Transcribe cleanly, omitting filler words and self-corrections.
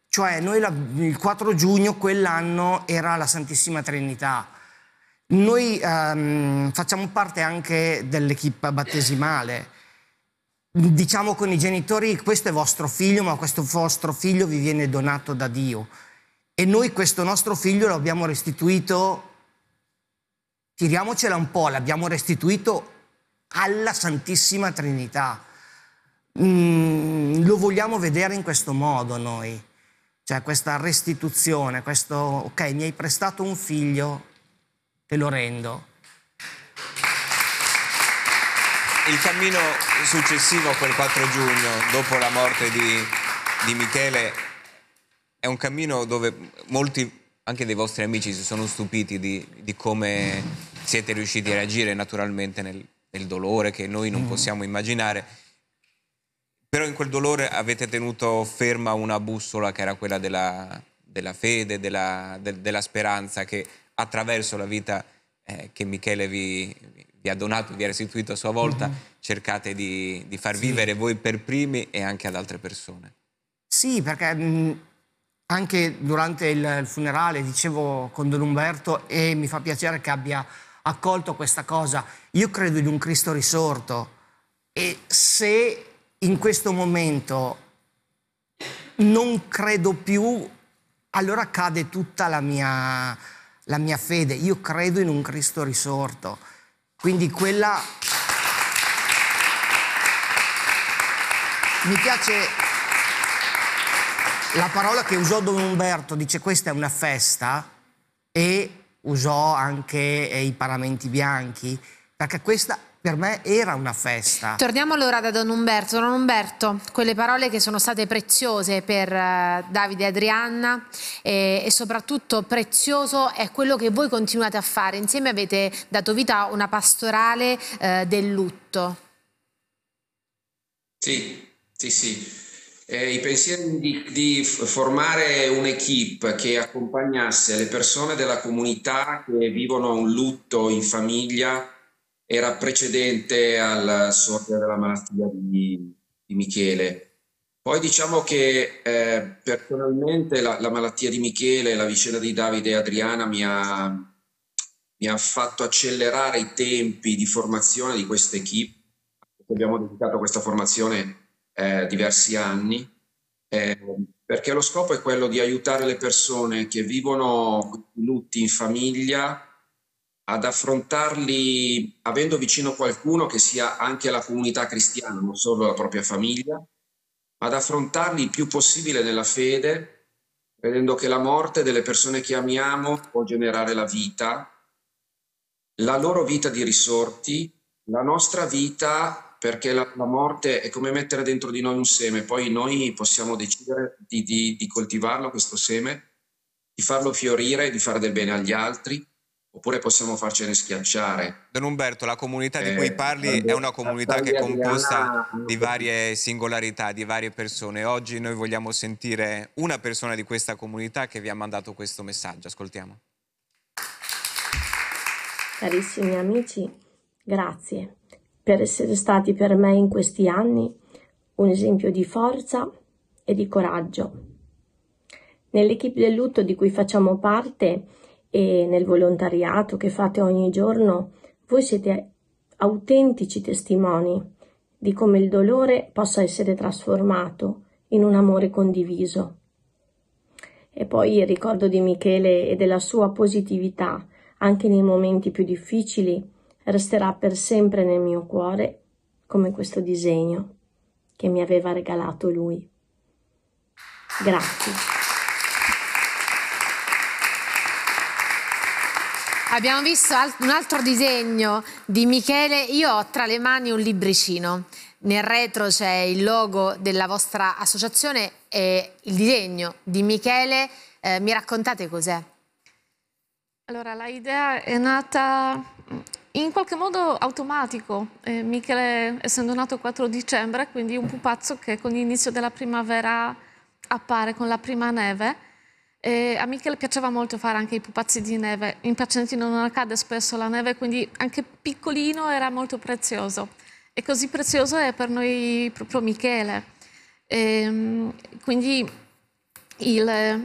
Cioè noi il 4 giugno quell'anno era la Santissima Trinità. Noi facciamo parte anche dell'equipe battesimale. Diciamo con i genitori: questo è vostro figlio, ma questo vostro figlio vi viene donato da Dio. E noi questo nostro figlio lo abbiamo restituito, tiriamocela un po', l'abbiamo restituito alla Santissima Trinità. Lo vogliamo vedere in questo modo noi. Cioè questa restituzione, questo: ok, mi hai prestato un figlio, te lo rendo. Il cammino successivo a quel 4 giugno, dopo la morte di Michele, è un cammino dove molti, anche dei vostri amici, si sono stupiti di come siete riusciti a reagire naturalmente nel dolore che noi non possiamo immaginare. Però in quel dolore avete tenuto ferma una bussola che era quella della fede, della speranza, che attraverso la vita che Michele vi ha donato, vi ha restituito a sua volta, cercate di far vivere voi per primi e anche ad altre persone. Sì, perché anche durante il funerale dicevo con Don Umberto, e mi fa piacere che abbia accolto questa cosa: io credo in un Cristo risorto, e se in questo momento non credo più, allora cade tutta la mia fede. Io credo in un Cristo risorto, quindi quella mi piace. La parola che usò Don Umberto, dice: questa è una festa, e usò anche i paramenti bianchi, perché questa per me era una festa. Torniamo allora da Don Umberto. Don Umberto, quelle parole che sono state preziose per Davide e Adrianna, e soprattutto prezioso è quello che voi continuate a fare. Insieme avete dato vita a una pastorale del lutto. Sì. I pensieri di formare un'equipe che accompagnasse le persone della comunità che vivono un lutto in famiglia era precedente al sorgere della malattia di Michele. Poi diciamo che personalmente la malattia di Michele, la vicenda di Davide e Adriana mi ha fatto accelerare i tempi di formazione di questa equipe. Abbiamo dedicato a questa formazione diversi anni, perché lo scopo è quello di aiutare le persone che vivono lutti in famiglia ad affrontarli avendo vicino qualcuno che sia anche la comunità cristiana, non solo la propria famiglia, ad affrontarli il più possibile nella fede, credendo che la morte delle persone che amiamo può generare la vita, la loro vita di risorti, la nostra vita, perché la morte è come mettere dentro di noi un seme, poi noi possiamo decidere di coltivarlo, questo seme, di farlo fiorire, di fare del bene agli altri, oppure possiamo farcene schiacciare. Don Umberto, la comunità di cui parli è una comunità che è composta di varie singolarità, di varie persone. Oggi noi vogliamo sentire una persona di questa comunità che vi ha mandato questo messaggio. Ascoltiamo. Carissimi amici, grazie per essere stati per me in questi anni un esempio di forza e di coraggio. Nell'equipe del lutto di cui facciamo parte e nel volontariato che fate ogni giorno, voi siete autentici testimoni di come il dolore possa essere trasformato in un amore condiviso. E poi il ricordo di Michele e della sua positività, anche nei momenti più difficili, resterà per sempre nel mio cuore, come questo disegno che mi aveva regalato lui. Grazie. Abbiamo visto un altro disegno di Michele. Io ho tra le mani un libricino. Nel retro c'è il logo della vostra associazione e il disegno di Michele. Mi raccontate cos'è? Allora, l'idea è nata in qualche modo automatico. Michele, essendo nato il 4 dicembre, quindi un pupazzo che con l'inizio della primavera appare con la prima neve. E a Michele piaceva molto fare anche i pupazzi di neve. In Piacentino non accade spesso la neve, quindi anche piccolino era molto prezioso. E così prezioso è per noi proprio Michele. Quindi il